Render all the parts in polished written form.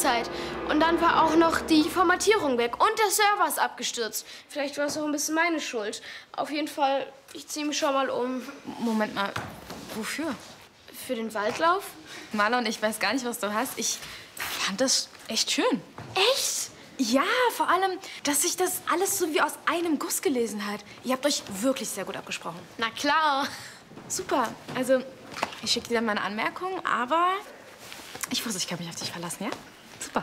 Website. Und dann war auch noch die Formatierung weg und der Server ist abgestürzt. Vielleicht war es auch ein bisschen meine Schuld. Auf jeden Fall, ich ziehe mich schon mal um. Moment mal, wofür? Für den Waldlauf? Marlon, ich weiß gar nicht, was du hast. Ich fand das echt schön. Echt? Ja, vor allem, dass sich das alles so wie aus einem Guss gelesen hat. Ihr habt euch wirklich sehr gut abgesprochen. Na klar. Super. Also, ich schicke dir dann meine Anmerkung, aber ich wusste, ich kann mich auf dich verlassen, ja? Super.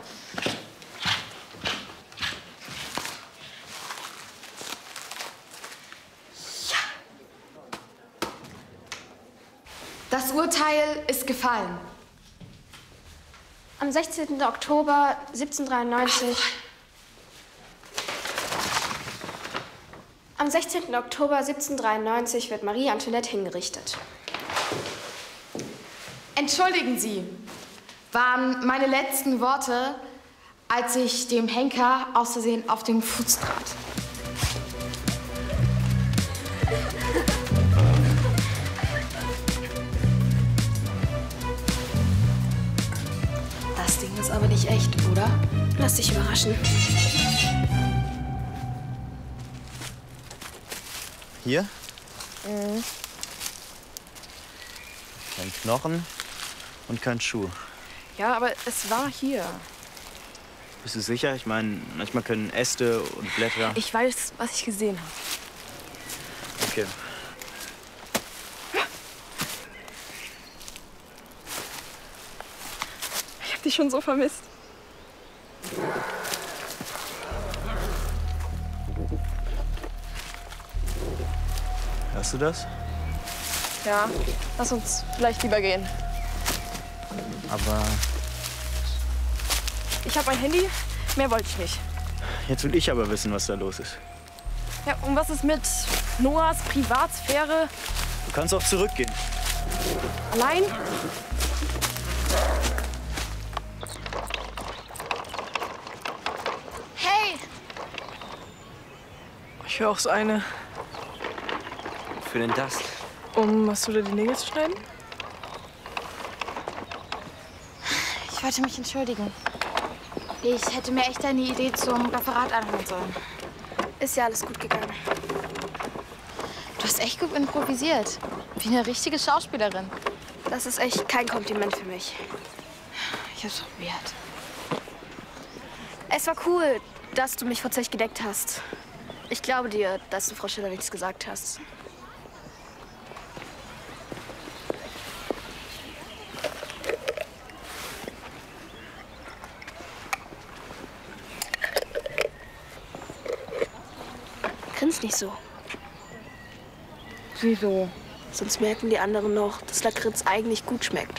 Ja. Das Urteil ist gefallen. Am 16. Oktober 1793... Am 16. Oktober 1793 wird Marie Antoinette hingerichtet. Entschuldigen Sie, waren meine letzten Worte, als ich dem Henker aus Versehen auf den Fuß trat. Das Ding ist aber nicht echt, oder? Lass dich überraschen. Hier? Kein Knochen und kein Schuh. Ja, aber es war hier. Bist du sicher? Ich meine, manchmal können Äste und Blätter... Ich weiß, was ich gesehen habe. Okay. Ich hab dich schon so vermisst. Hörst du das? Ja, lass uns vielleicht lieber gehen. Aber Ich habe ein Handy, mehr wollte ich nicht. jetzt will ich aber wissen, was da los ist. Ja, und was ist mit Noahs Privatsphäre? Du kannst auch zurückgehen. Allein? Hey! Ich höre auch so eine. Wofür denn das? Hast du da die Nägel zu schneiden? Ich wollte mich entschuldigen. Ich hätte mir echt deine Idee zum Referat anhören sollen. Ist ja alles gut gegangen. Du hast echt gut improvisiert. Wie eine richtige Schauspielerin. Das ist echt kein Kompliment für mich. Ich hab's probiert. Es war cool, dass du mich vor Zech gedeckt hast. Ich glaube dir, dass du Frau Schiller nichts gesagt hast. Grins nicht so. Wieso? Sonst merken die anderen noch, dass Lakritz eigentlich gut schmeckt.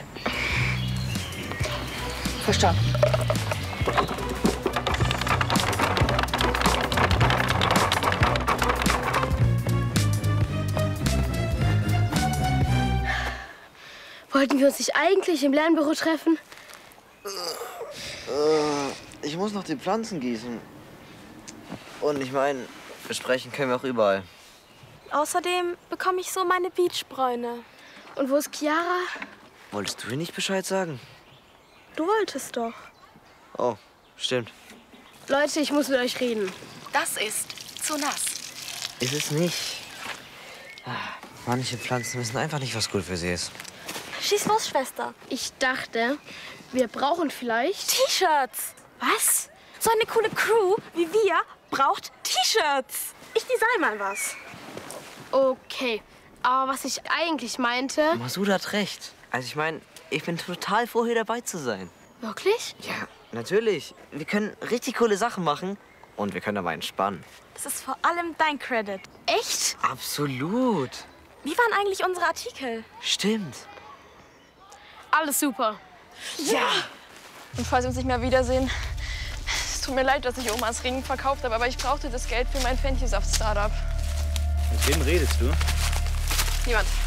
Verstanden. Wollten wir uns nicht eigentlich im Lernbüro treffen? Ich muss noch die Pflanzen gießen. Und ich meine, besprechen können wir auch überall. Außerdem bekomme ich so meine Beachbräune. Und wo ist Chiara? Wolltest du ihr nicht Bescheid sagen? Du wolltest doch. Oh, stimmt. Leute, ich muss mit euch reden. Das ist zu nass. Ist es nicht. Manche Pflanzen wissen einfach nicht, was gut für sie ist. Schieß los, Schwester. Ich dachte, wir brauchen vielleicht T-Shirts. Was? So eine coole Crew wie wir braucht T-Shirts. Ich design mal was. Okay, aber was ich eigentlich meinte... Masud hat recht. Also ich meine, ich bin total froh, hier dabei zu sein. Wirklich? Ja, natürlich. Wir können richtig coole Sachen machen und wir können dabei entspannen. Das ist vor allem dein Credit. Echt? Absolut. Wie waren eigentlich unsere Artikel? Stimmt. Alles super. Ja! Und falls wir uns nicht mehr wiedersehen, es tut mir leid, dass ich Omas Ring verkauft habe, aber ich brauchte das Geld für mein Fenchelsaft-Startup. Mit wem redest du? Niemand.